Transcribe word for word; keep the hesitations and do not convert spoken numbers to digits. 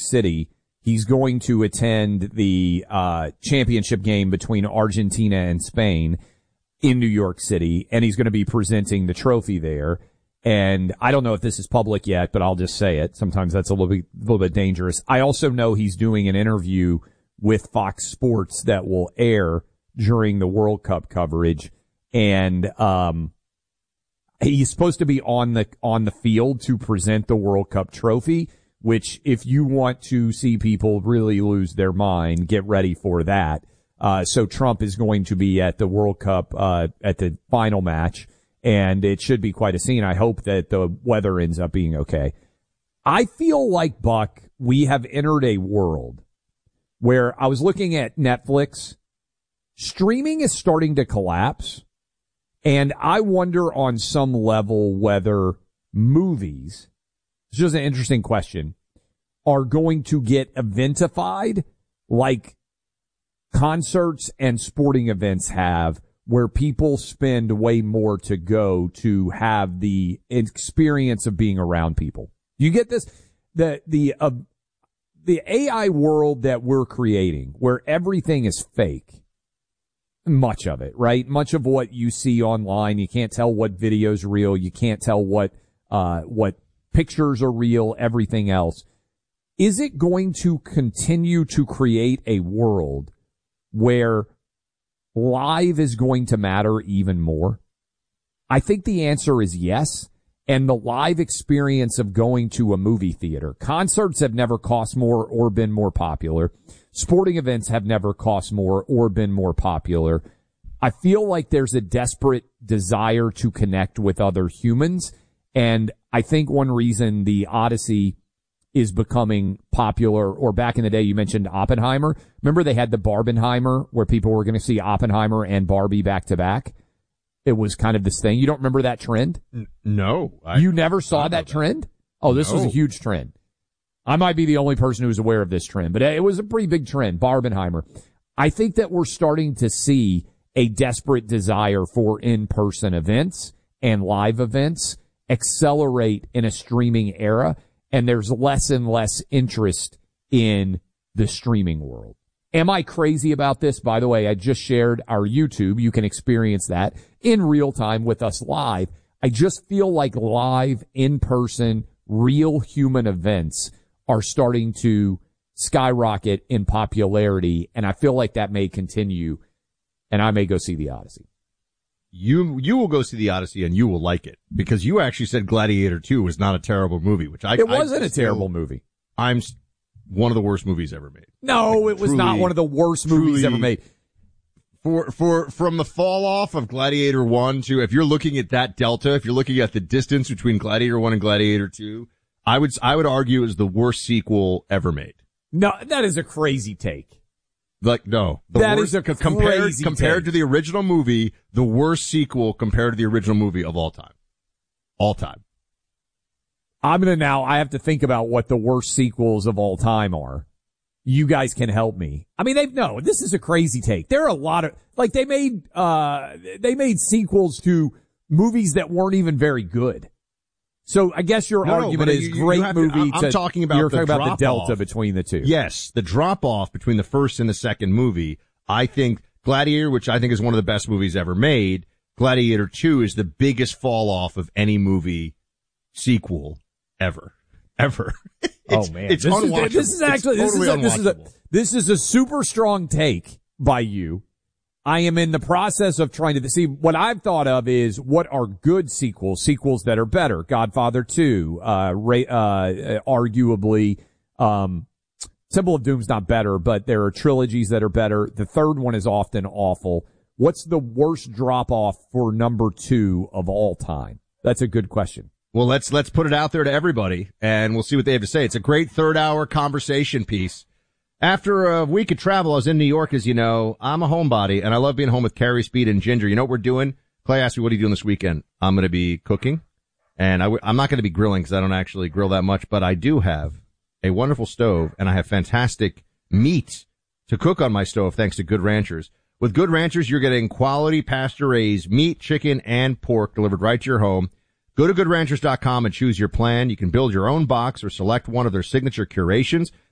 City. He's going to attend the uh championship game between Argentina and Spain in New York City, and he's going to be presenting the trophy there. And I don't know if this is public yet, but I'll just say it. Sometimes that's a little bit, little bit dangerous. I also know he's doing an interview with Fox Sports that will air during the World Cup coverage. And, um, he's supposed to be on the, on the field to present the World Cup trophy, which if you want to see people really lose their mind, get ready for that. Uh, so Trump is going to be at the World Cup, uh, at the final match. And it should be quite a scene. I hope that the weather ends up being okay. I feel like, Buck, we have entered a world where I was looking at Netflix. Streaming is starting to collapse. And I wonder on some level whether movies, this is an interesting question, are going to get eventified like concerts and sporting events have, where people spend way more to go to have the experience of being around people. You get this? The, the, uh, the A I world that we're creating, where everything is fake. Much of it, right? Much of what you see online, you can't tell what video's real. You can't tell what, uh, what pictures are real, everything else. Is it going to continue to create a world where live is going to matter even more? I think the answer is yes. And the live experience of going to a movie theater. Concerts have never cost more or been more popular. Sporting events have never cost more or been more popular. I feel like there's a desperate desire to connect with other humans. And I think one reason the Odyssey is becoming popular, or back in the day you mentioned Oppenheimer. Remember they had the Barbenheimer where people were going to see Oppenheimer and Barbie back to back? It was kind of this thing. You don't remember that trend? No. I, you never saw that, that trend? Oh, this no. was a huge trend. I might be the only person who's aware of this trend, but it was a pretty big trend, Barbenheimer. I think that we're starting to see a desperate desire for in-person events and live events accelerate in a streaming era. And there's less and less interest in the streaming world. Am I crazy about this? By the way, I just shared our YouTube. You can experience that in real time with us live. I just feel like live, in-person, real human events are starting to skyrocket in popularity. And I feel like that may continue. And I may go see the Odyssey. You you will go see the Odyssey and you will like it, because you actually said Gladiator two was not a terrible movie, which I it wasn't I a terrible movie. I'm one of the worst movies ever made. No, like, it was truly, not one of the worst movies truly, ever made. For for from the fall off of Gladiator one to, if you're looking at that delta, if you're looking at the distance between Gladiator one and Gladiator two, I would I would argue is the worst sequel ever made. No, that is a crazy take. Like, no. The that worst, is a compared, crazy compared take. to the original movie, the worst sequel compared to the original movie of all time. All time. I'm gonna now, I have to think about what the worst sequels of all time are. You guys can help me. I mean, they've, no, this is a crazy take. There are a lot of, like, they made, uh, they made sequels to movies that weren't even very good. So I guess your no, argument no, is you, great you movie. To, I'm to, talking about you're the talking about the delta off. between the two. Yes, the drop off between the first and the second movie. I think Gladiator, which I think is one of the best movies ever made, Gladiator two is the biggest fall off of any movie sequel ever, ever. Oh man, it's this unwatchable. Is, this is actually it's totally this, is a, this is a this is a super strong take by you. I am in the process of trying to see what I've thought of is what are good sequels, sequels that are better. Godfather two, uh, ra- uh, arguably, um, Temple of Doom's not better, but there are trilogies that are better. The third one is often awful. What's the worst drop off for number two of all time? That's a good question. Well, let's, let's put it out there to everybody and we'll see what they have to say. It's a great third hour conversation piece. After a week of travel, I was in New York, as you know. I'm a homebody, and I love being home with Carrie, Speed, and Ginger. You know what we're doing? Clay asked me, what are you doing this weekend? I'm going to be cooking, and I w- I'm not going to be grilling because I don't actually grill that much, but I do have a wonderful stove, and I have fantastic meat to cook on my stove thanks to Good Ranchers. With Good Ranchers, you're getting quality pasture-raised meat, chicken, and pork delivered right to your home. Go to good ranchers dot com and choose your plan. You can build your own box or select one of their signature curations.